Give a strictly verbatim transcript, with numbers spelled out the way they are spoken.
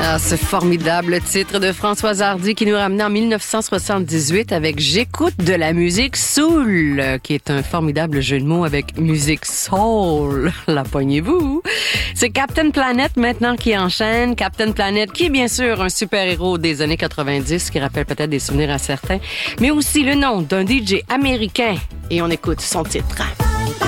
Ah, ce formidable titre de Françoise Hardy qui nous ramenait en dix-neuf cent soixante-dix-huit avec J'écoute de la musique soul, qui est un formidable jeu de mots avec musique soul. La poignez-vous. C'est Captain Planet maintenant qui enchaîne. Captain Planet qui est bien sûr un super-héros des années quatre-vingt-dix qui rappelle peut-être des souvenirs à certains, mais aussi le nom d'un D J américain. Et on écoute son titre.